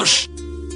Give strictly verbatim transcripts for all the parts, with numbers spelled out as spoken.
ложь!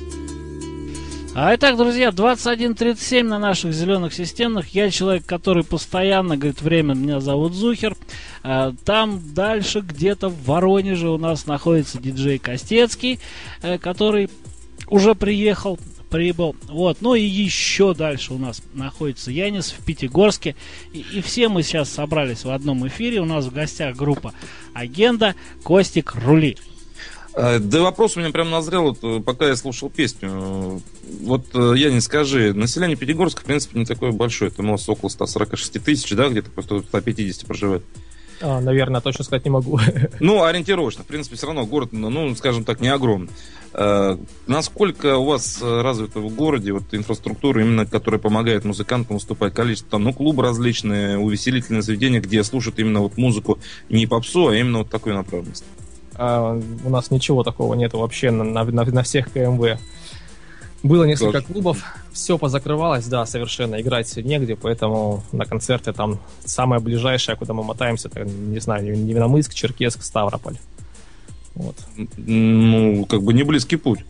А итак, друзья, двадцать один тридцать семь на наших зеленых системах. Я человек, который постоянно говорит время, меня зовут Зухер. Там дальше, где-то в Воронеже, у нас находится диджей Костецкий, который уже приехал, прибыл. Вот. Ну и еще дальше у нас находится Янис в Пятигорске. И, и все мы сейчас собрались в одном эфире. У нас в гостях группа Агенда, Костик, Рули. Да вопрос у меня прям назрел, вот, пока я слушал песню. Вот, Янис, скажи, население Пятигорска, в принципе, не такое большое. Это, может, около сто сорок шесть тысяч, да, где-то просто сто пятьдесят проживает. А, наверное, точно сказать не могу. Ну, ориентировочно. В принципе, все равно город, ну, скажем так, не огромный. А, насколько у вас развита в городе вот инфраструктура, именно которая помогает музыкантам выступать? Количество там, ну, клубы различные, увеселительные заведения, где слушают именно вот музыку не попсу, а именно вот такой направленности? А, у нас ничего такого нету вообще на, на, на всех КМВ. Было несколько Тоже. клубов, все позакрывалось, да, совершенно, играть негде, поэтому на концерты там самое ближайшее, куда мы мотаемся, это, не знаю, Невиномысск, Черкесск, Ставрополь. Вот. Ну, как бы не близкий путь.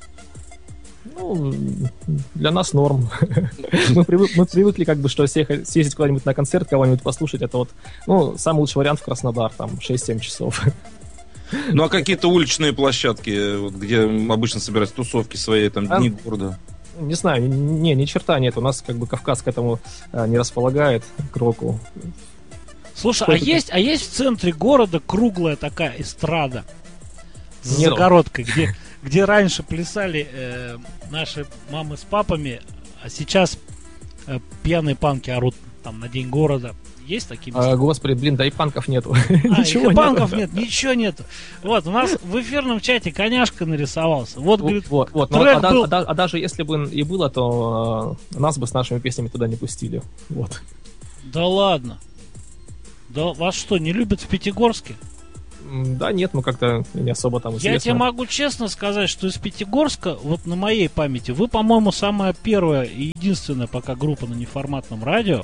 Ну, для нас норм. мы, привык, мы привыкли, как бы, что всех, съездить куда-нибудь на концерт, кого-нибудь послушать, это вот, ну, самый лучший вариант в Краснодар, там, шесть-семь часов. Ну, а какие-то уличные площадки, вот, где обычно собираются тусовки свои, там, дни а, города? Не знаю, не, ни черта нет. У нас, как бы, Кавказ к этому а, не располагает, к року. Слушай, а есть, а есть в центре города круглая такая эстрада с загородкой, где, где раньше плясали э, наши мамы с папами, а сейчас э, пьяные панки орут там на День города? Есть такие места? А, господи, блин, да и панков нету. А, ничего и панков нет, ничего нету. Вот, у нас в эфирном чате коняшка нарисовался. Вот, говорит, вот, вот. Но, а, был... а, а даже если бы и было, то э, нас бы с нашими песнями туда не пустили. Вот. Да ладно. Да вас что, не любят в Пятигорске? Да нет, мы как-то не особо там известны. Я тебе могу честно сказать, что из Пятигорска, вот на моей памяти, вы, по-моему, самая первая и единственная пока группа на неформатном радио.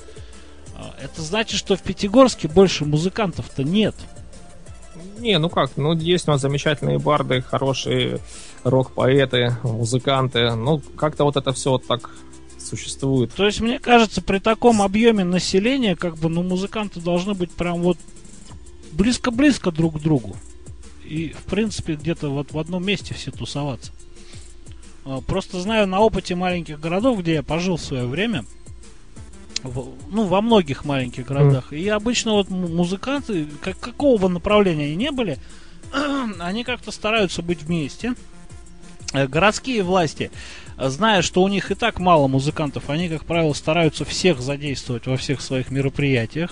Это значит, что в Пятигорске больше музыкантов-то нет. Не, ну как, ну есть у нас замечательные барды, хорошие рок-поэты, музыканты. Ну, как-то вот это все вот так существует. То есть, мне кажется, при таком объеме населения, как бы, ну, музыканты должны быть прям вот близко-близко друг к другу. И, в принципе, где-то вот в одном месте все тусоваться. Просто знаю на опыте маленьких городов, где я пожил в свое время, в, ну, во многих маленьких городах. Mm. И обычно вот музыканты, как, какого бы направления они не были, они как-то стараются быть вместе. Городские власти, зная, что у них и так мало музыкантов, они, как правило, стараются всех задействовать во всех своих мероприятиях.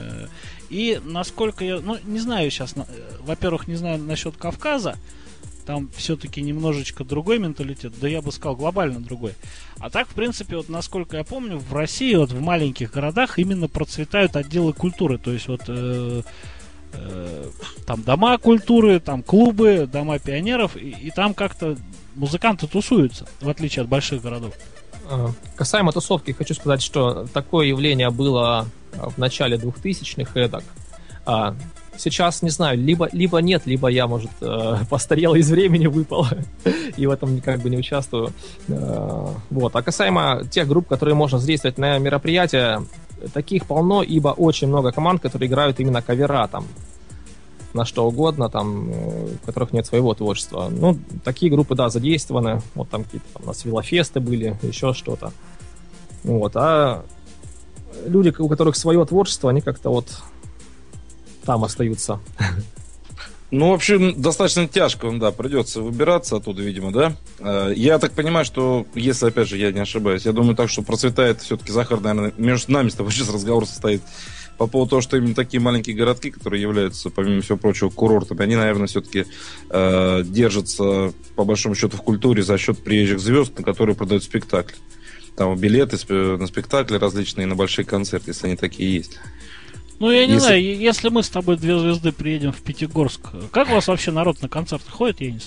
И насколько я, ну, не знаю сейчас, во-первых, не знаю насчет Кавказа, там все-таки немножечко другой менталитет, да я бы сказал глобально другой. А так, в принципе, вот насколько я помню, в России вот в маленьких городах именно процветают отделы культуры, то есть вот э, э, там дома культуры, там клубы, дома пионеров, и, и там как-то музыканты тусуются, в отличие от больших городов. Касаемо тусовки, хочу сказать, что такое явление было в начале двухтысячных эдак. Сейчас, не знаю, либо, либо нет, либо я, может, постарел, из времени выпал, и в этом как бы не участвую. Вот. А касаемо тех групп, которые можно задействовать на мероприятия, таких полно, ибо очень много команд, которые играют именно кавера там, на что угодно, там, у которых нет своего творчества. Ну, такие группы, да, задействованы. Вот там какие-то там у нас велофесты были, еще что-то. Вот. А люди, у которых свое творчество, они как-то вот там остаются. Ну, в общем, достаточно тяжко, да, придется выбираться оттуда, видимо, да? Я так понимаю, что, если, опять же, я не ошибаюсь, я думаю так, что процветает все-таки, Захар, наверное, между нами с тобой сейчас разговор состоит по поводу того, что именно такие маленькие городки, которые являются, помимо всего прочего, курортами, они, наверное, все-таки э, держатся, по большому счету, в культуре за счет приезжих звезд, на которые продают спектакли. Там билеты на спектакли различные, на большие концерты, если они такие есть. Ну, я не если... знаю, если мы с тобой две звезды приедем в Пятигорск, как у вас вообще народ на концерты ходит, Янис?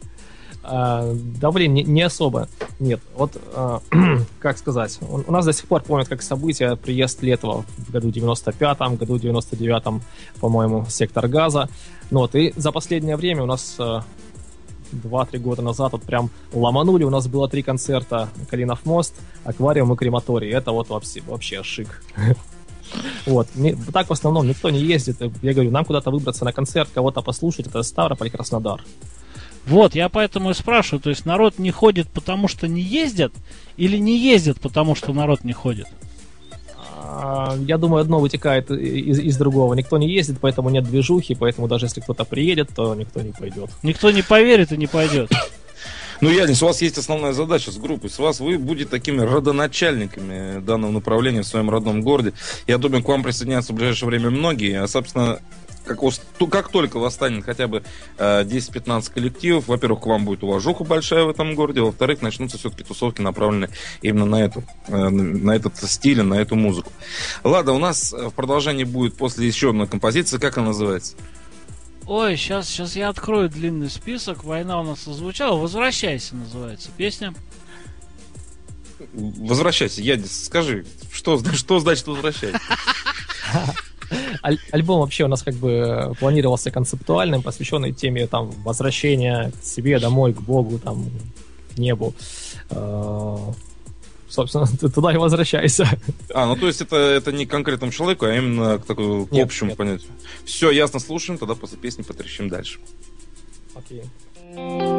А, да, блин, не, не особо. Нет, вот, а, как сказать, у, у нас до сих пор помнят как событие приезд Летова в году девяносто пятом, в году девяносто девятом, по-моему, сектор газа. Ну вот, и за последнее время у нас а, два-три года назад вот прям ломанули. У нас было три концерта: Калинов мост, Аквариум и Крематорий. Это вот вообще, вообще шик. Вот. Так в основном никто не ездит. Я говорю, нам куда-то выбраться на концерт, кого-то послушать, это Ставрополь, Краснодар. Вот, я поэтому и спрашиваю, то есть народ не ходит, потому что не ездят, или не ездят, потому что народ не ходит? Я думаю, одно вытекает из, из другого. Никто не ездит, поэтому нет движухи, поэтому даже если кто-то приедет, то никто не пойдет. Никто не поверит и не пойдет. Ну, Янис, у вас есть основная задача с группой. С вас вы будете такими родоначальниками данного направления в своем родном городе. Я думаю, к вам присоединятся в ближайшее время многие. А, собственно, как, у, как только вас станет хотя бы э, десять-пятнадцать коллективов, во-первых, к вам будет уважуха большая в этом городе, во-вторых, начнутся все-таки тусовки, направленные именно на эту, э, на этот стиль, на эту музыку. Ладно, у нас в продолжении будет после еще одной композиции. Как она называется? Ой, сейчас, сейчас я открою длинный список. Война у нас озвучала. «Возвращайся» называется песня. Возвращайся, Янис, скажи, что, что значит «возвращайся»? Аль- альбом вообще у нас как бы планировался концептуальным, посвященный теме там возвращения к себе, домой, к Богу, там, к небу. Собственно, ты туда и возвращайся. А, ну то есть это, это не к конкретному человеку, а именно к, такому, к нет, общему нет. понятию. Все, ясно, слушаем, тогда после песни потрещим дальше. Окей.